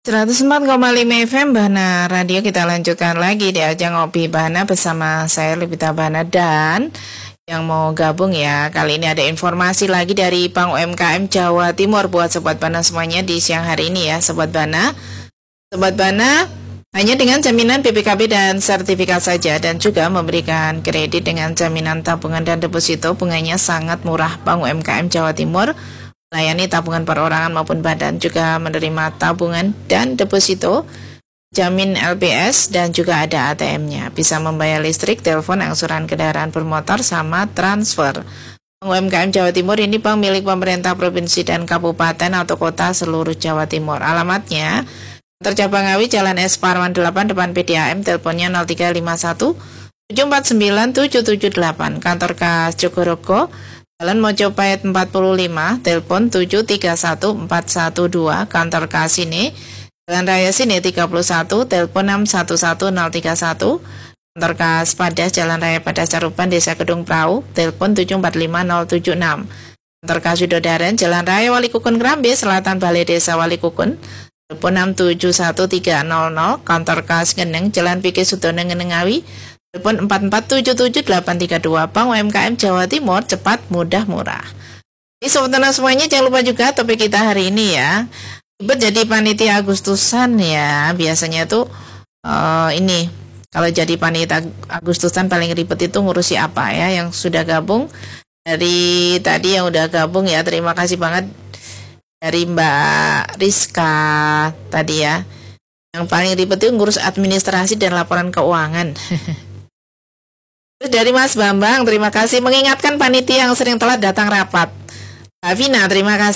104,5 FM Bahana Radio. Kita lanjutkan lagi di ajang Ngopi Bahana bersama saya Lipita Bahana. Dan yang mau gabung ya, kali ini ada informasi lagi dari Bank UMKM Jawa Timur buat Sobat Bahana semuanya di siang hari ini ya Sobat Bahana. Sobat Bahana, hanya dengan jaminan BPKB dan sertifikat saja, dan juga memberikan kredit dengan jaminan tabungan dan deposito. Bunganya sangat murah. Bank UMKM Jawa Timur melayani tabungan perorangan maupun badan, juga menerima tabungan dan deposito, jamin LPS, dan juga ada ATM-nya. Bisa membayar listrik, telepon, angsuran kendaraan bermotor, sama transfer. Bank UMKM Jawa Timur ini bank milik pemerintah provinsi dan kabupaten atau kota seluruh Jawa Timur. Alamatnya Tercabang Ngawi, Jalan S. Parwan 8, depan PDAM, teleponnya 0351 749 778. Kantor Kas Jogorogo, Jalan Mojopahit 45, telepon 731412. Kantor Kas Sine, Jalan Raya Sine 31, telepon 611031. Kantor Kas Padas, Jalan Raya Padas Caruban, Desa Kedung Prau, telepon 745076. Kantor Kas Widodaren, Jalan Raya Wali Kukun Kerambe, Selatan Balai Desa Wali Kukun, telepon 671300. Kantor Kas Ngeneng, Jalan Pike Sudono Ngenengawi, telepon 4477832. Bank UMKM Jawa Timur, cepat, mudah, murah. Jadi sobat semuanya, jangan lupa juga topik kita hari ini ya. Ribet jadi panitia Agustusan ya. Biasanya tuh ini kalau jadi panitia Agustusan paling ribet itu ngurusi apa ya. Yang sudah gabung dari tadi, yang udah gabung ya, terima kasih banget. Dari Mbak Rizka tadi ya. Yang paling ribet itu ngurus administrasi dan laporan keuangan. Terus dari Mas Bambang, terima kasih mengingatkan panitia yang sering telat datang rapat. Mbak Vina, terima kasih.